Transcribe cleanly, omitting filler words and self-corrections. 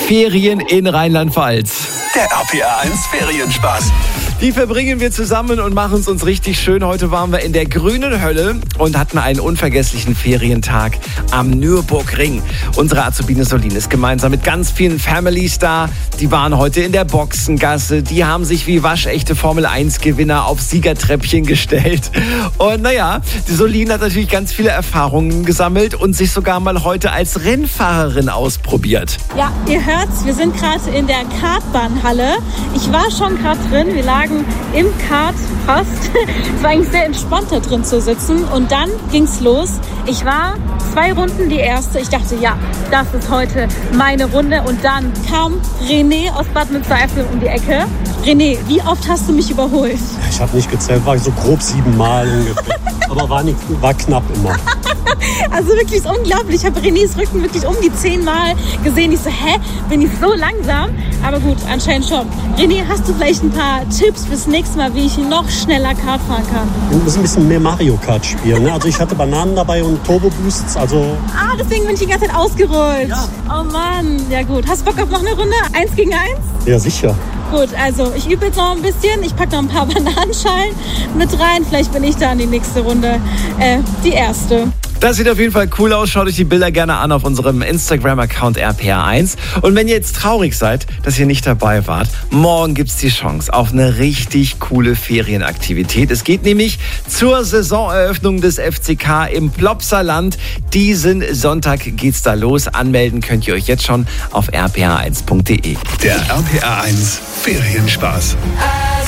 Ferien in Rheinland-Pfalz. Der RPA 1 Ferienspaß. Die verbringen wir zusammen und machen es uns richtig schön. Heute waren wir in der grünen Hölle und hatten einen unvergesslichen Ferientag am Nürburgring. Unsere Azubine Solin ist gemeinsam mit ganz vielen Families da. Die waren heute in der Boxengasse. Die haben sich wie waschechte Formel-1-Gewinner auf Siegertreppchen gestellt. Und naja, die Solin hat natürlich ganz viele Erfahrungen gesammelt und sich sogar mal heute als Rennfahrerin ausprobiert. Ja, ihr hört's, wir sind gerade in der Kartbahnhalle. Ich war schon gerade drin, wir lagen im Kart fast. Es war eigentlich sehr entspannt, da drin zu sitzen. Und dann ging's los. Ich war 2 Runden die erste. Ich dachte, ja, das ist heute meine Runde. Und dann kam René aus Bad Münstereifel um die Ecke. René, wie oft hast du mich überholt? Ich habe nicht gezählt, war so grob 7 Mal ungefähr. Aber war knapp immer. Also wirklich ist unglaublich. Ich habe Renés Rücken wirklich um die 10 Mal gesehen. Ich so, bin ich so langsam? Aber gut, anscheinend schon. René, hast du vielleicht ein paar Tipps fürs nächste Mal, wie ich noch schneller Kart fahren kann? Du musst ein bisschen mehr Mario Kart spielen. Ne? Also ich hatte Bananen dabei und Turbo Boosts. Deswegen bin ich die ganze Zeit ausgerollt. Ja. Oh Mann, ja gut. Hast du Bock auf noch eine Runde? 1 gegen 1? Ja, sicher. Gut, also ich übe jetzt noch ein bisschen. Ich packe noch ein paar Bananenschalen mit rein. Vielleicht bin ich dann die nächste Runde die erste. Das sieht auf jeden Fall cool aus. Schaut euch die Bilder gerne an auf unserem Instagram-Account RPA1. Und wenn ihr jetzt traurig seid, dass ihr nicht dabei wart, morgen gibt's die Chance auf eine richtig coole Ferienaktivität. Es geht nämlich zur Saisoneröffnung des FCK im Plopsaland. Diesen Sonntag geht's da los. Anmelden könnt ihr euch jetzt schon auf rpa1.de. Der RPA 1 Ferienspaß.